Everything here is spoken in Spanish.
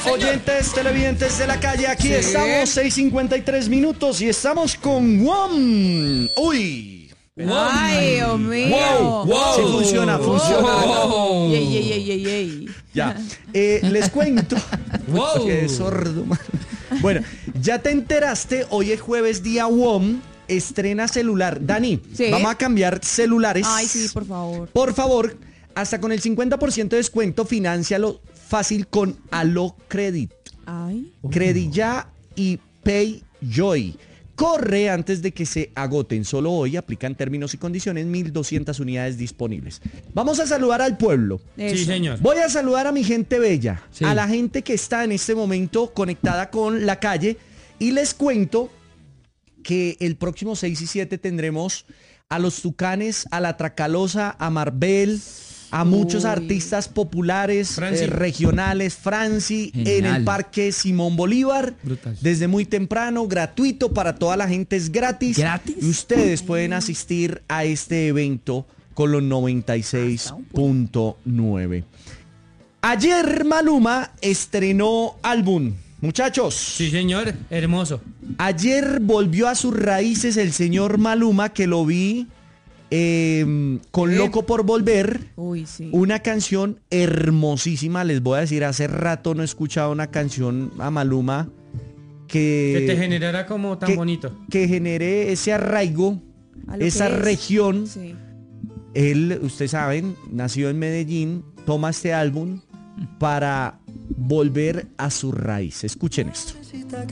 oyentes, televidentes de la calle, aquí estamos, 6:53 minutos y estamos con WOM. ¡Uy! ¡Ay, Dios mío! ¡Wow! Sí, funciona. Wow. Ey. Ya, les cuento. Wow. Qué sordo, man. Bueno, ya te enteraste, hoy es jueves, día WOM, estrena celular. Dani, ¿Sí? Vamos a cambiar celulares. Ay, sí, por favor. Por favor, hasta con el 50% de descuento, financialo fácil con Alocredit. Ay. Credit Ya y PayJoy. Corre antes de que se agoten. Solo hoy aplican términos y condiciones, 1,200 unidades disponibles. Vamos a saludar al pueblo. Eso. Sí, señor. Voy a saludar a mi gente bella, Sí. a la gente que está en este momento conectada con la calle. Y les cuento que el próximo 6 y 7 tendremos a los Tucanes, a la Tracalosa, a Marvel, a muchos Uy. artistas populares, Franci. regionales, Franci, en Genial. el Parque Simón Bolívar. Brutal. Desde muy temprano, gratuito para toda la gente, es gratis. ¿Gratis? Y ustedes pueden asistir a este evento con los 96.9. Ayer Maluma estrenó álbum. Muchachos, Sí, señor. Hermoso. ayer volvió a sus raíces el señor Maluma, que lo vi con Loco por Volver. Uy, sí. Una canción hermosísima, les voy a decir, hace rato no he escuchado una canción a Maluma Que te generara como tan bonito. que genere ese arraigo, A lo esa que es. región. Sí. Él, ustedes saben, nació en Medellín, toma este álbum para volver a su raíz. Escuchen esto.